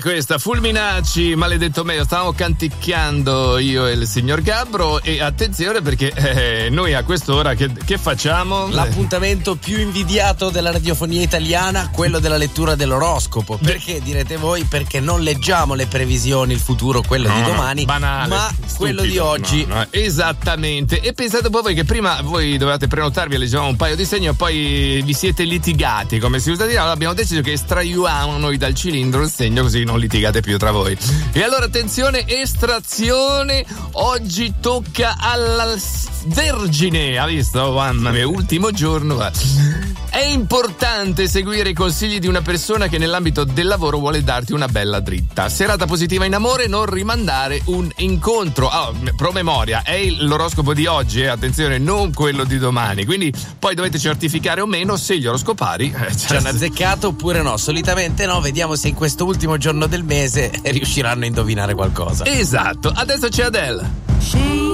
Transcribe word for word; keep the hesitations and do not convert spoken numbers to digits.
Questa Fulminacci, maledetto me, stavamo canticchiando io e il signor Gabbro, e attenzione perché eh, noi a quest'ora che, che facciamo? L'appuntamento più invidiato della radiofonia italiana, quello della lettura dell'oroscopo. Perché, direte voi? Perché non leggiamo le previsioni, il futuro, quello no, di domani, banale, ma stupido, quello di oggi. No, no, esattamente. E pensate un po' voi che prima voi dovevate prenotarvi, leggevamo un paio di segni e poi vi siete litigati, come si usa dire. Allora abbiamo deciso che estraiamo noi dal cilindro il segno, così non litigate più tra voi. E allora attenzione, estrazione, oggi tocca alla Vergine, ha visto? Mamma mia, ultimo giorno. È importante seguire i consigli di una persona che nell'ambito del lavoro vuole darti una bella dritta. Serata positiva in amore, non rimandare un incontro. Oh, promemoria, è l'oroscopo di oggi, eh? Attenzione, non quello di domani, quindi poi dovete certificare o meno se gli oroscopari eh, ci hanno azzeccato oppure no. Solitamente no, vediamo se in questo ultimo giorno del mese riusciranno a indovinare qualcosa. Esatto, adesso c'è Adele.